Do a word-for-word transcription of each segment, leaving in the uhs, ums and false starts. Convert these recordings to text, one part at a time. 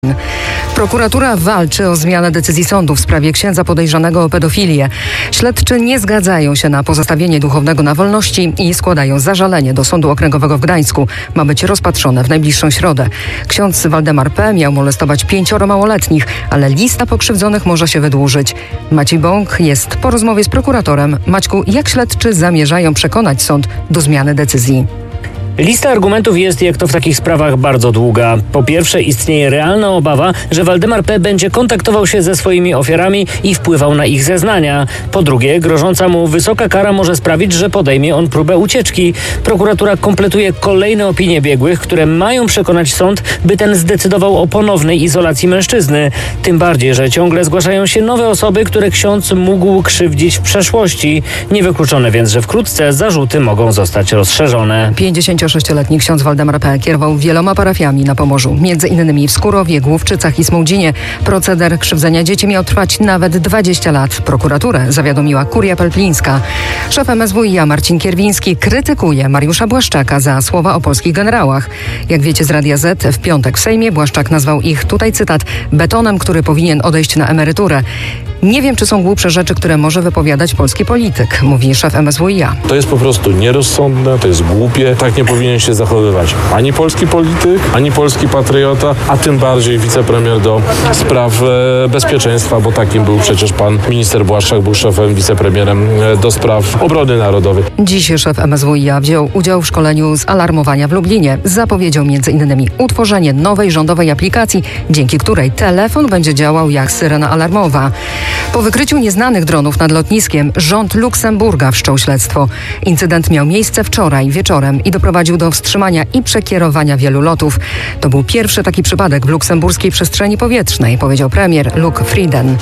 Prokuratura walczy o zmianę decyzji sądu w sprawie księdza podejrzanego o pedofilię. Śledczy nie zgadzają się na pozostawienie duchownego na wolności i składają zażalenie do Sądu Okręgowego w Gdańsku. Ma być rozpatrzone w najbliższą środę. Ksiądz Waldemar P. miał molestować pięcioro małoletnich, ale lista pokrzywdzonych może się wydłużyć. Maciej Bąk jest po rozmowie z prokuratorem. Maćku, jak śledczy zamierzają przekonać sąd do zmiany decyzji? Lista argumentów jest, jak to w takich sprawach, bardzo długa. Po pierwsze, istnieje realna obawa, że Waldemar P. będzie kontaktował się ze swoimi ofiarami i wpływał na ich zeznania. Po drugie, grożąca mu wysoka kara może sprawić, że podejmie on próbę ucieczki. Prokuratura kompletuje kolejne opinie biegłych, które mają przekonać sąd, by ten zdecydował o ponownej izolacji mężczyzny. Tym bardziej, że ciągle zgłaszają się nowe osoby, które ksiądz mógł krzywdzić w przeszłości. Niewykluczone więc, że wkrótce zarzuty mogą zostać rozszerzone. pięćdziesięciosześcioletni ksiądz Waldemar P. kierował wieloma parafiami na Pomorzu, między innymi w Skurowie, Główczycach i Smołdzinie. Proceder krzywdzenia dzieci miał trwać nawet dwadzieścia lat. Prokuraturę zawiadomiła Kuria Pelplińska. Szef M S W i a Marcin Kierwiński krytykuje Mariusza Błaszczaka za słowa o polskich generałach. Jak wiecie z Radia Z, w piątek w Sejmie Błaszczak nazwał ich, tutaj cytat, betonem, który powinien odejść na emeryturę. Nie wiem, czy są głupsze rzeczy, które może wypowiadać polski polityk, mówi szef M S W i a. To jest po prostu nierozsądne, to jest głupie. Tak nie powinien się zachowywać ani polski polityk, ani polski patriota, a tym bardziej wicepremier do spraw e, bezpieczeństwa, bo takim był przecież pan minister Błaszczak, był szefem, wicepremierem e, do spraw obrony narodowej. Dziś szef M S W i a wziął udział w szkoleniu z alarmowania w Lublinie. Zapowiedział między innymi utworzenie nowej rządowej aplikacji, dzięki której telefon będzie działał jak syrena alarmowa. Po wykryciu nieznanych dronów nad lotniskiem rząd Luksemburga wszczął śledztwo. Incydent miał miejsce wczoraj wieczorem i doprowadził do wstrzymania i przekierowania wielu lotów. To był pierwszy taki przypadek w luksemburskiej przestrzeni powietrznej, powiedział premier Luc Frieden.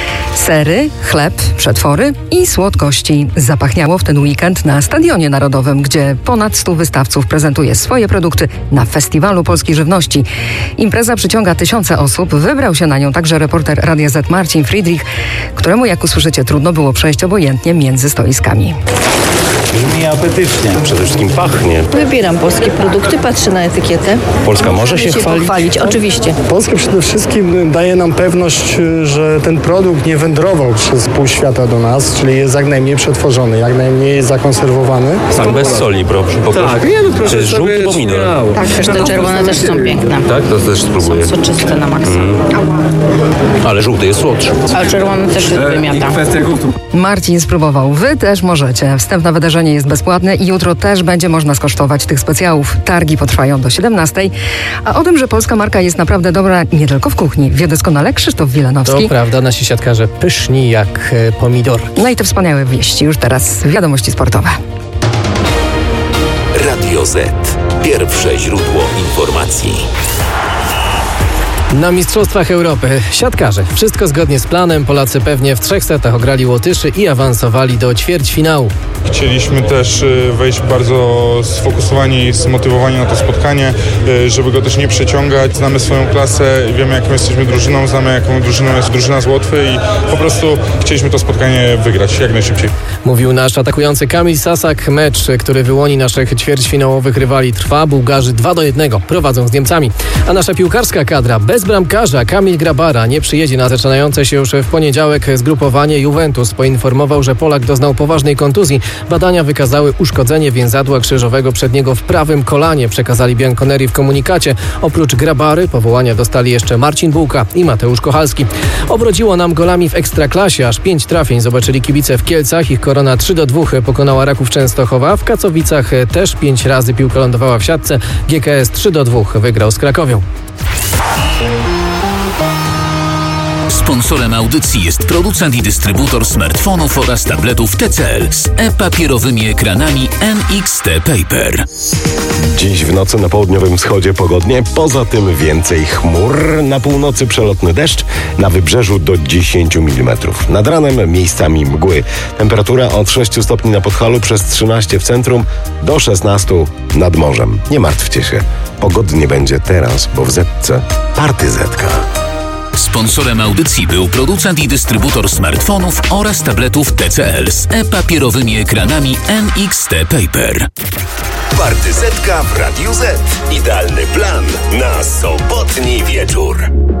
Sery, chleb, przetwory i słodkości zapachniało w ten weekend na Stadionie Narodowym, gdzie ponad stu wystawców prezentuje swoje produkty na Festiwalu Polskiej Żywności. Impreza przyciąga tysiące osób. Wybrał się na nią także reporter Radia Z Marcin Friedrich, któremu, jak usłyszycie, trudno było przejść obojętnie między stoiskami. Brzmi apetycznie. Przede wszystkim pachnie. Wybieram polskie produkty, patrzę na etykietę. Polska może się, się chwalić? pochwalić, oczywiście. Polska przede wszystkim daje nam pewność, że ten produkt nie wędrował przez pół świata do nas, czyli jest jak najmniej przetworzony, jak najmniej zakonserwowany. Sam bez soli, proszę. Tak, nie, no, to jest żółty pomidor. Tak, też te czerwone też są piękne. Tak, to też spróbuję. Są soczyste na maksa. Mm. Ale żółty jest słodszy. Ale czerwony też się wymiata. Marcin spróbował. Wy też możecie. Wstęp na wydarzenie jest bezpłatny i jutro też będzie można skosztować tych specjałów. Targi potrwają do siedemnastej. A o tym, że polska marka jest naprawdę dobra nie tylko w kuchni, wie doskonale Krzysztof Wilanowski. To prawda, nasi siatkarze pyszni jak e, pomidorki. No i te wspaniałe wieści. Już teraz wiadomości sportowe. Radio Z. Pierwsze źródło informacji. Na Mistrzostwach Europy siatkarze. Wszystko zgodnie z planem. Polacy pewnie w trzech setach ograli Łotyszy i awansowali do ćwierćfinału. Chcieliśmy też wejść bardzo sfokusowani i zmotywowani na to spotkanie, żeby go też nie przeciągać. Znamy swoją klasę, wiemy jaką jesteśmy drużyną, znamy jaką drużyną jest drużyna z Łotwy i po prostu chcieliśmy to spotkanie wygrać jak najszybciej. Mówił nasz atakujący Kamil Sasak. Mecz, który wyłoni naszych ćwierćfinałowych rywali, trwa. Bułgarzy dwa do jednego prowadzą z Niemcami. A nasza piłkarska kadra bez bramkarza Kamil Grabara nie przyjedzie na zaczynające się już w poniedziałek zgrupowanie. Juventus poinformował, że Polak doznał poważnej kontuzji. Badania wykazały uszkodzenie więzadła krzyżowego przedniego w prawym kolanie, przekazali bianconeri w komunikacie. Oprócz Grabary powołania dostali jeszcze Marcin Bułka i Mateusz Kochalski. Obrodziło nam golami w Ekstraklasie. Aż pięć trafień zobaczyli kibice w Kielcach. Ich Korona trzy do dwóch pokonała Raków Częstochowa. W Katowicach też pięć razy piłka lądowała w siatce. G K S trzy do dwóch wygrał z Krakowią. Sponsorem audycji jest producent i dystrybutor smartfonów oraz tabletów T C L z e-papierowymi ekranami N X T Paper. Dziś w nocy na południowym wschodzie pogodnie, poza tym więcej chmur, na północy przelotny deszcz, na wybrzeżu do dziesięć milimetrów. Nad ranem miejscami mgły. Temperatura od sześciu stopni na Podhalu przez trzynaście w centrum do szesnastu nad morzem. Nie martwcie się, pogodnie będzie teraz, bo w Zetce party Zetka. Sponsorem audycji był producent i dystrybutor smartfonów oraz tabletów T C L z e-papierowymi ekranami N X T Paper. Partyzetka w Radiu Z. Idealny plan na sobotni wieczór.